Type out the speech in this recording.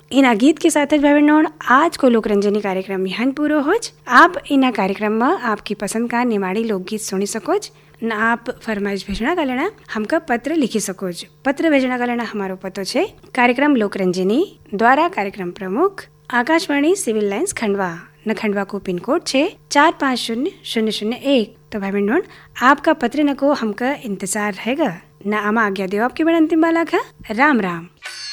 इना गीत के साथ भाई बहनों आज को लोकरंजनी कार्यक्रम यहाँ पूरो होज। आप इना कार्यक्रम में आपकी पसंद का निमाड़ी लोकगीत सुनी सकोज न। आप फरमाइश भेजना का लेना हमका पत्र लिखी सकोज। पत्र भेजना का लेना हमारो पतो छे कार्यक्रम लोकरंजनी द्वारा कार्यक्रम प्रमुख आकाशवाणी सिविल लाइन्स खंडवा न। खंडवा को पिन कोड छे 450001। तो भाई बहनों आपका पत्र न को हमका इंतजार रहेगा न। आमा आज्ञा दो आपकी बड़ा अंतिम बाला का। राम राम।